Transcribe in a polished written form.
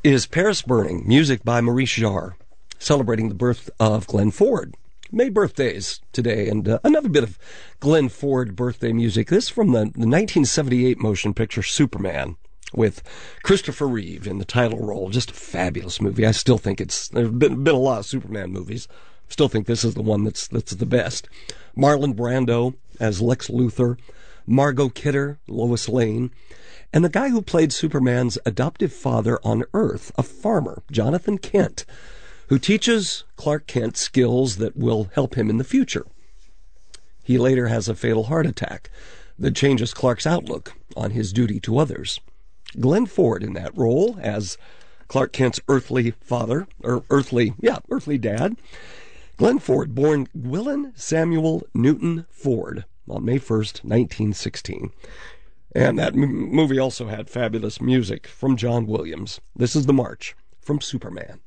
is Paris Burning, music by Maurice Jarre, celebrating the birth of Glenn Ford. May birthdays today, and another bit of Glenn Ford birthday music. This from the 1978 motion picture Superman, with Christopher Reeve in the title role. Just a fabulous movie. I still think there's been a lot of Superman movies. Still think this is the one that's the best. Marlon Brando as Lex Luthor, Margot Kidder, Lois Lane, and the guy who played Superman's adoptive father on Earth, a farmer, Jonathan Kent, who teaches Clark Kent skills that will help him in the future. He later has a fatal heart attack that changes Clark's outlook on his duty to others. Glenn Ford in that role as Clark Kent's earthly father, or earthly dad. Glenn Ford, born Gwilyn Samuel Newton Ford on May 1st, 1916. And that movie also had fabulous music from John Williams. This is The March from Superman.